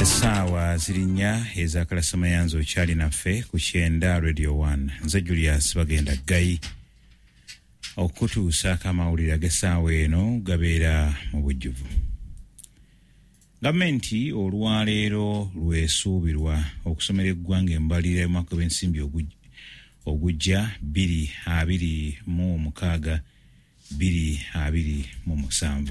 Essaawa zirinya ez'akalasama yanzo kyali naffe ku Kyenda Radio 1. Nze Julius bagenda Gayi okutuusa amawulire ag'essaawa eno gabeera mu bujjuvu. Gavumenti olwaleero lwesuubirwa okusomera eggwanga embalirira y'omwaka w'ensimbi ogujja 2026-2027.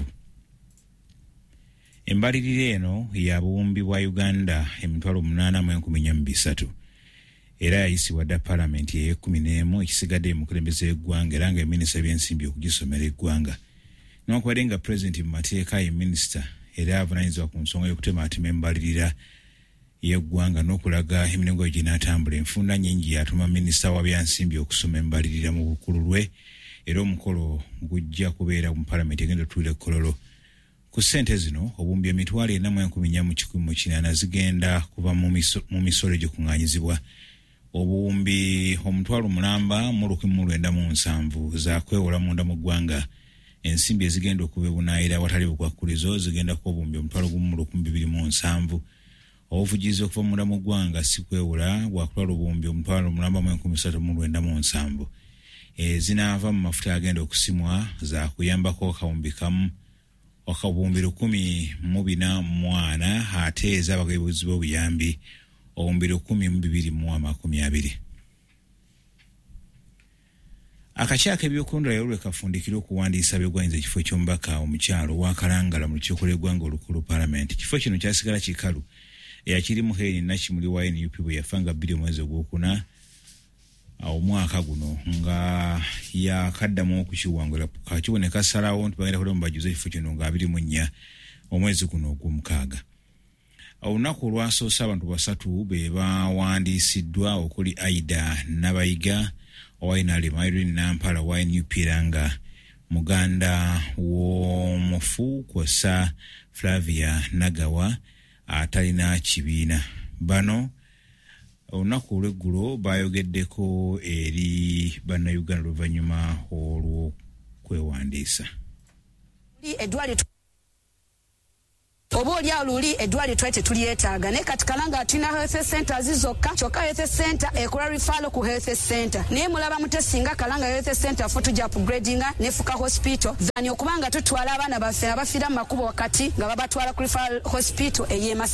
Embalirira eno ya buwumbi bwa Uganda 8,413 era yayisibwa dda Parliament ye-11 ekisigadde mukulembeze eggwanga era nga minisita by'ensimbi okugisomera eggwanga. N'okubadde nga President mu mateeka ye minisita era avunaanyizibwa ku nsonga y'okutemaatema embalirira y'eggwanga n'okulaga emirengo gy'enaatambula. Enfunda nnyingi yatuma minisita wa byansimbi okusoma embalirira mu bukulu lwe era omukolo gujja kubeera mu Parliament egenda otuula Kololo. Ku ssente zino obuwumbi emitwalo 4,180 zigenda kuva mu misolo egikuŋŋaanyizibwa. Obuwumbi omutwalo mulamba mu 1,907 zakwewola munda mu ggwanga. Ensimbi ezigenda okuba ebunaayira awatali bukwakkulizo zigenda kuba obuwumbi omutwalo 1,207. Obuvugizi okuva munda mu ggwanga si kwewola bwakutwala obuwumbi omutwalo mulamba mu 1,397. Zinaava mu mafuta agenda okusimwa za kuyambako akawumbi kamu okabuwumbi 1,440 ate ez'abagabuzi b'obuyambi obuwumbi 1,220. Akakiiko k'ebyokulonda lwe kafundikira okuwandiisa by'ogwanyiza ekifo ky'omubaka omukyalo wa Kalangala mu lukiiko lw'eggwanga olukulu Parliament. Ekifo kino kyasigala kikalu eyakirimu Helen Nakimuli wa NUP bwe yafanga 2 mwezi ogwokuna omwaka guno nga yakaddamu okukiwangula kakiboneka salawo nti bagenda kulema bajuze ekifo kino nga 24 omwezi guno ogw'omukaaga. Olunaku olwasoose abantu 3 be bawandiisiddwa okuli Aida Nabayiga Owainali Irene Nampala wa NUP nga muganda w'omufu kw'ossa Flavia Nagawa atalina kibiina. Bano olunaku olw'eggulo bayogeddeko eri bannayuganda oluvannyuma olw'okwewandiisa. Oba olya luli eddwaliro twete tulyetaaga naye kati Kalanga tulina health centers zokka kyokka health center ekola referral ku health center naye mulaba mutesinga Kalanga health center fo tujja upgradinga nefuka hospital zani okubanga tutwala abaana baffe abafiira mu makubo wakati nga babatwala ku referral hospital ey'e